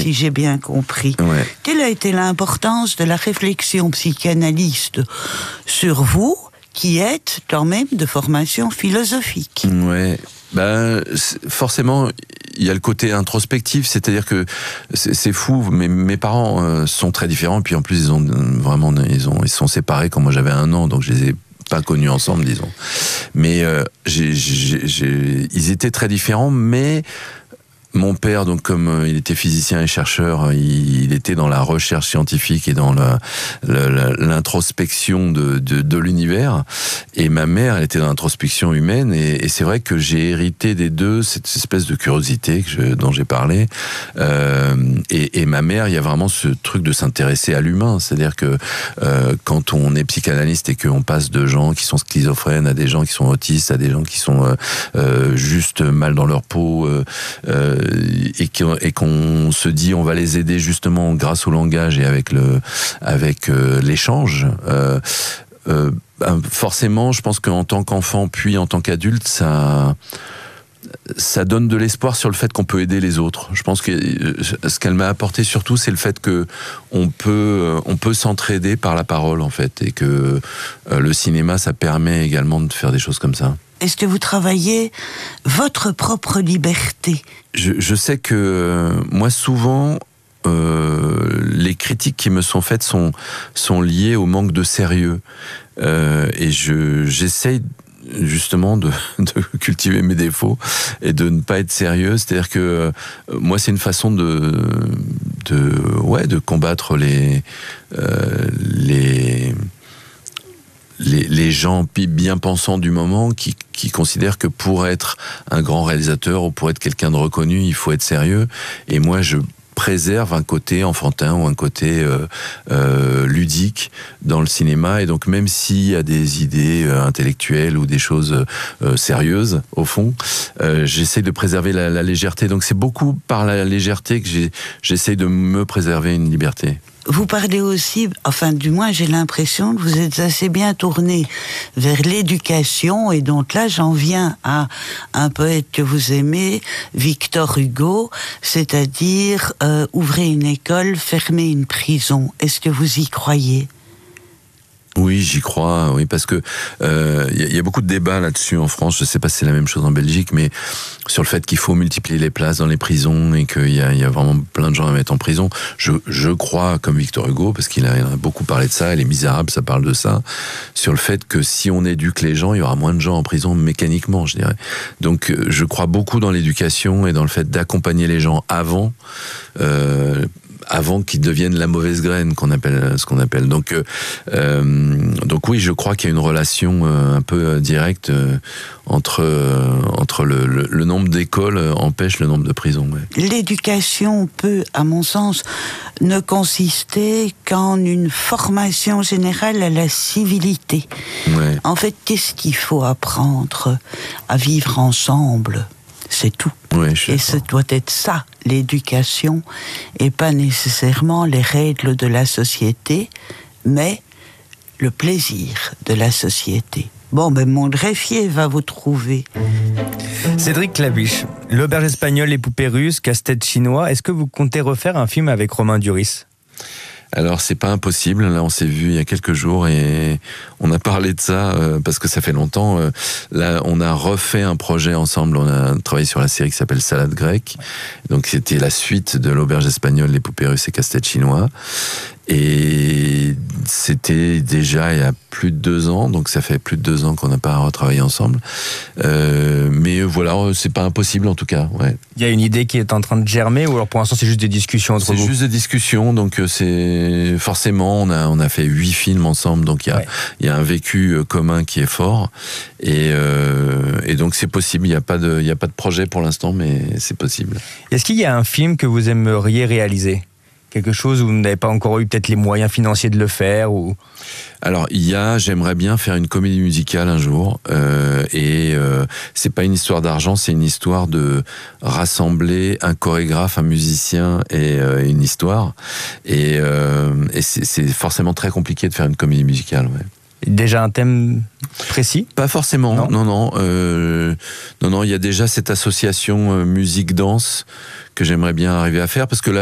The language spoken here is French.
si j'ai bien compris. Ouais. Quelle a été l'importance de la réflexion psychanalyste sur vous, qui êtes quand même de formation philosophique? Ouais. Forcément, il y a le côté introspectif, c'est-à-dire que c'est fou. Mes parents sont très différents, puis en plus ils sont séparés quand moi j'avais 1 an, donc je les ai pas connus ensemble, disons. Mais ils étaient très différents, mais mon père, donc comme il était physicien et chercheur, il était dans la recherche scientifique et dans l'introspection de l'univers. Et ma mère, elle était dans l'introspection humaine. Et c'est vrai que j'ai hérité des deux cette espèce de curiosité dont j'ai parlé. Et ma mère, il y a vraiment ce truc de s'intéresser à l'humain. C'est-à-dire que quand on est psychanalyste et qu'on passe de gens qui sont schizophrènes à des gens qui sont autistes, à des gens qui sont juste mal dans leur peau, et qu'on se dit on va les aider justement grâce au langage et avec l'échange, forcément je pense qu'en tant qu'enfant puis en tant qu'adulte ça donne de l'espoir sur le fait qu'on peut aider les autres. Je pense que ce qu'elle m'a apporté surtout, c'est le fait que on peut s'entraider par la parole en fait, et que le cinéma ça permet également de faire des choses comme ça. Est-ce que vous travaillez votre propre liberté? Je sais que moi souvent les critiques qui me sont faites sont liées au manque de sérieux, et j'essaye justement de cultiver mes défauts et de ne pas être sérieux. C'est-à-dire que moi c'est une façon de combattre les gens bien pensants du moment qui considèrent que pour être un grand réalisateur ou pour être quelqu'un de reconnu, il faut être sérieux. Et moi, je préserve un côté enfantin ou un côté ludique dans le cinéma. Et donc, même s'il y a des idées intellectuelles ou des choses sérieuses, au fond, j'essaie de préserver la légèreté. Donc, c'est beaucoup par la légèreté que j'essaie de me préserver une liberté. Vous parlez aussi, enfin du moins j'ai l'impression que vous êtes assez bien tourné vers l'éducation, et donc là j'en viens à un poète que vous aimez, Victor Hugo, c'est-à-dire ouvrez une école, fermez une prison. Est-ce que vous y croyez ? Oui, j'y crois, oui, parce que y a beaucoup de débats là-dessus en France. Je sais pas si c'est la même chose en Belgique, mais sur le fait qu'il faut multiplier les places dans les prisons et qu'il y a vraiment plein de gens à mettre en prison. Je crois, comme Victor Hugo, parce qu'il a beaucoup parlé de ça, Les Misérables, ça parle de ça, sur le fait que si on éduque les gens, il y aura moins de gens en prison mécaniquement, je dirais. Donc, je crois beaucoup dans l'éducation et dans le fait d'accompagner les gens avant qu'ils deviennent la mauvaise graine, ce qu'on appelle. Donc oui, je crois qu'il y a une relation un peu directe entre le nombre d'écoles empêche le nombre de prisons. Ouais. L'éducation peut, à mon sens, ne consister qu'en une formation générale à la civilité. Ouais. En fait, qu'est-ce qu'il faut apprendre à vivre ensemble ? C'est tout. Ouais, et ce doit être ça, l'éducation, et pas nécessairement les règles de la société, mais le plaisir de la société. Bon, ben mon greffier va vous trouver. Cédric Claviche, L'Auberge espagnole, Les Poupées russes, Casse-tête chinois, est-ce que vous comptez refaire un film avec Romain Duris ? Alors c'est pas impossible, là on s'est vu il y a quelques jours et on a parlé de ça parce que ça fait longtemps. Là on a refait un projet ensemble, on a travaillé sur la série qui s'appelle Salade grecque, donc c'était la suite de L'Auberge espagnole, Les Poupées russes et Casse-tête chinois. Et c'était déjà il y a plus de 2 ans, donc ça fait plus de 2 ans qu'on n'a pas retravaillé ensemble. Mais voilà, c'est pas impossible en tout cas. Ouais. Il y a une idée qui est en train de germer, ou alors pour l'instant c'est juste des discussions entre vous ? C'est juste des discussions, donc c'est forcément on a fait 8 films ensemble, donc il y a un vécu commun qui est fort, et donc c'est possible. Il y a pas de projet pour l'instant, mais c'est possible. Est-ce qu'il y a un film que vous aimeriez réaliser ? Quelque chose où vous n'avez pas encore eu peut-être les moyens financiers de le faire ou... Alors, j'aimerais bien faire une comédie musicale un jour, et c'est pas une histoire d'argent, c'est une histoire de rassembler un chorégraphe, un musicien et une histoire, et c'est forcément très compliqué de faire une comédie musicale, ouais. Déjà un thème précis ? Pas forcément, non. Il y a déjà cette association musique-danse que j'aimerais bien arriver à faire, parce que là,